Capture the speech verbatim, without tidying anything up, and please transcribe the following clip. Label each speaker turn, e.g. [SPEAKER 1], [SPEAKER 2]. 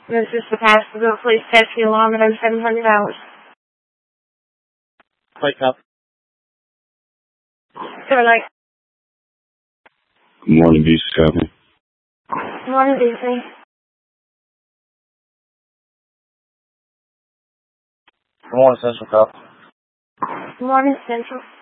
[SPEAKER 1] This is the Pastorville Police Taxi Alarm, and I'm seven hundred dollars.
[SPEAKER 2] Wake up.
[SPEAKER 1] Sir, like.
[SPEAKER 3] Good morning, B C. Copy.
[SPEAKER 1] Good morning, B C.
[SPEAKER 2] Good morning, Central Cop.
[SPEAKER 1] Good morning, Central.